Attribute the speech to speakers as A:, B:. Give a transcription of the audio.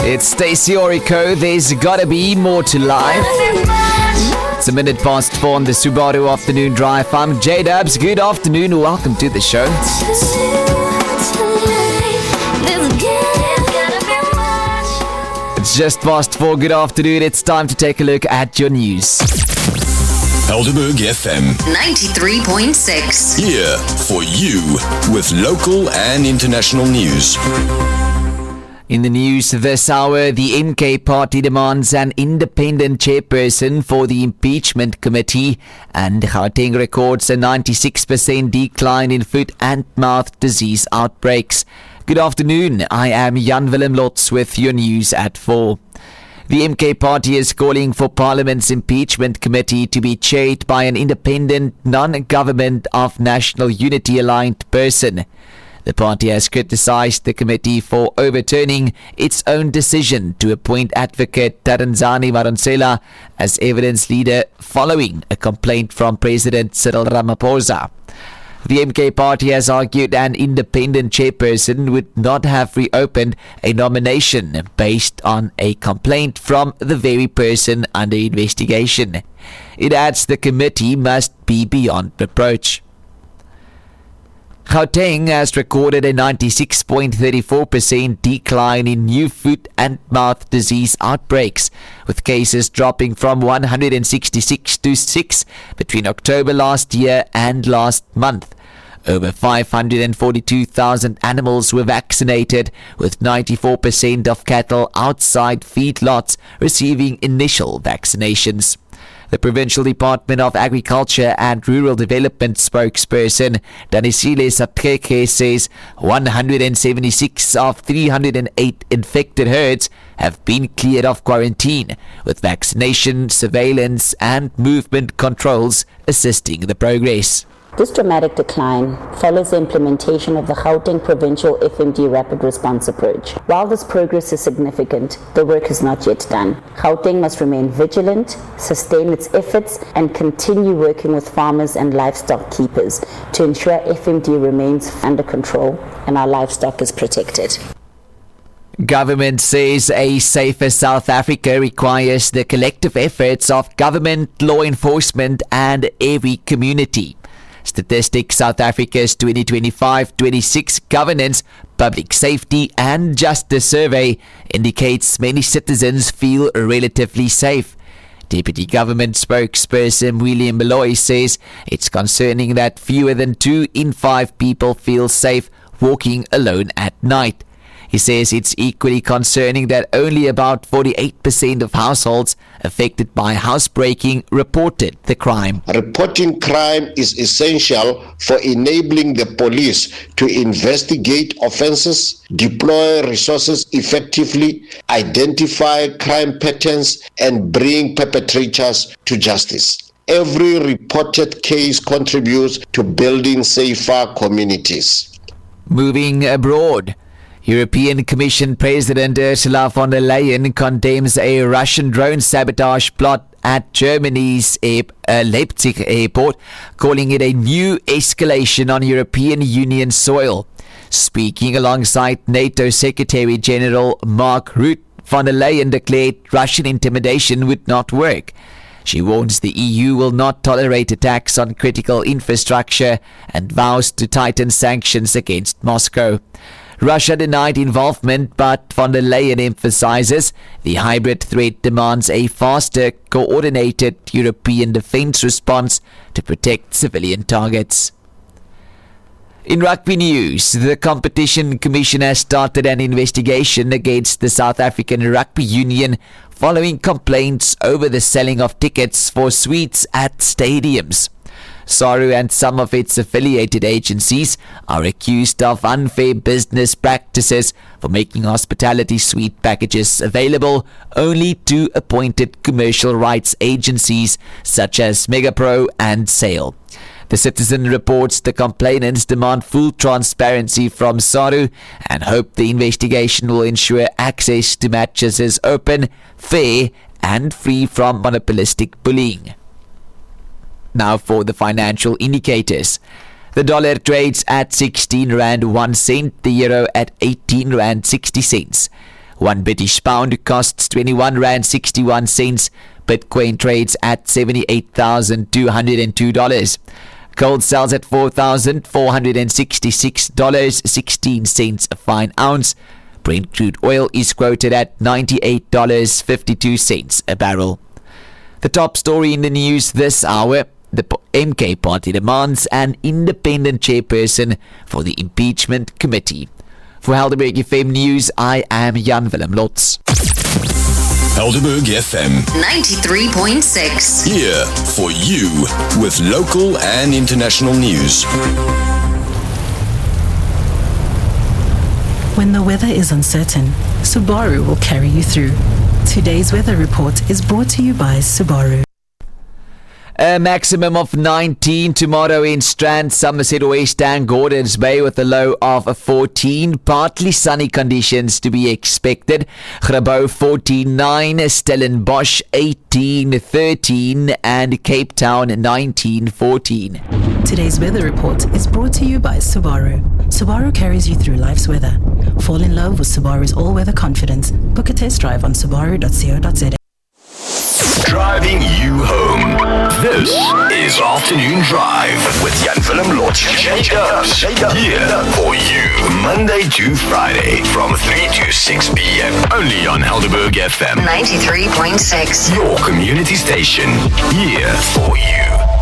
A: It's Stacey Orico. There's gotta be more to life. It's a minute past 4 on the Subaru Afternoon Drive. I'm J-Dubs. Good afternoon. Welcome to the show. It's just past 4. Good afternoon. It's time to take a look at your news.
B: Helderberg FM
C: 93.6.
B: here for you with local and international news.
A: In the news this hour, the MK party demands an independent chairperson for the impeachment committee, and Gauteng records a 96% decline in foot and mouth disease outbreaks. Good afternoon, I am Jan Willem Lotz with your news at 4. The MK party is calling for Parliament's impeachment committee to be chaired by an independent, non-government of national unity aligned person. The party has criticised the committee for overturning its own decision to appoint advocate Taranzani Maronsela as evidence leader following a complaint from President Cyril Ramaphosa. The MK party has argued an independent chairperson would not have reopened a nomination based on a complaint from the very person under investigation. It adds the committee must be beyond reproach. Gauteng has recorded a 96.34% decline in new foot and mouth disease outbreaks, with cases dropping from 166 to 6 between October last year and last month. Over 542,000 animals were vaccinated, with 94% of cattle outside feedlots receiving initial vaccinations. The Provincial Department of Agriculture and Rural Development spokesperson Danisile Sapkeke says 176 of 308 infected herds have been cleared of quarantine, with vaccination, surveillance and movement controls assisting the progress.
D: This dramatic decline follows the implementation of the Gauteng Provincial FMD Rapid Response Approach. While this progress is significant, the work is not yet done. Gauteng must remain vigilant, sustain its efforts, and continue working with farmers and livestock keepers to ensure FMD remains under control and our livestock is protected.
A: Government says a safer South Africa requires the collective efforts of government, law enforcement, and every community. Statistics South Africa's 2025-26 Governance, Public Safety and Justice Survey indicates many citizens feel relatively safe. Deputy Government spokesperson William Malloy says it's concerning that fewer than 2 in 5 people feel safe walking alone at night. He says it's equally concerning that only about 48% of households affected by housebreaking reported the crime.
E: Reporting crime is essential for enabling the police to investigate offences, deploy resources effectively, identify crime patterns, and bring perpetrators to justice. Every reported case contributes to building safer communities.
A: Moving abroad. European Commission President Ursula von der Leyen condemns a Russian drone sabotage plot at Germany's Leipzig airport, calling it a new escalation on European Union soil. Speaking alongside NATO Secretary General Mark Rutte, von der Leyen declared Russian intimidation would not work. She warns the EU will not tolerate attacks on critical infrastructure and vows to tighten sanctions against Moscow. Russia denied involvement, but von der Leyen emphasizes the hybrid threat demands a faster, coordinated European defense response to protect civilian targets. In rugby news, the Competition Commission has started an investigation against the South African Rugby Union following complaints over the selling of tickets for suites at stadiums. SARU and some of its affiliated agencies are accused of unfair business practices for making hospitality suite packages available only to appointed commercial rights agencies such as Megapro and Sale. The Citizen reports the complainants demand full transparency from SARU and hope the investigation will ensure access to matches is open, fair and free from monopolistic bullying. Now for the financial indicators. The dollar trades at 16 Rand 1 cent, the euro at 18 Rand 60 cents. 1 British pound costs 21 rand 61 cents. Bitcoin trades at $78,202. Gold sells at $4,466.16 a fine ounce. Brent crude oil is quoted at $98.52 a barrel. The top story in the news this hour: the MK party demands an independent chairperson for the impeachment committee. For Helderberg FM News, I am Jan Willem Lotz.
B: Helderberg FM
C: 93.6.
B: here for you with local and international news.
F: When the weather is uncertain, Subaru will carry you through. Today's weather report is brought to you by Subaru.
A: A maximum of 19 tomorrow in Strand, Somerset West and Gordons Bay with a low of 14. Partly sunny conditions to be expected. Grabouw 14, Stellenbosch 18, 13 and Cape Town 19, 14.
F: Today's weather report is brought to you by Subaru. Subaru carries you through life's weather. Fall in love with Subaru's all-weather confidence. Book a test drive on subaru.co.za.
B: Driving you home. This is Afternoon Drive with Jan Willem Lotz. Shake up. Here for you. Monday to Friday from 3 to 6 p.m. Only on Helderberg FM.
C: 93.6.
B: Your community station. Here for you.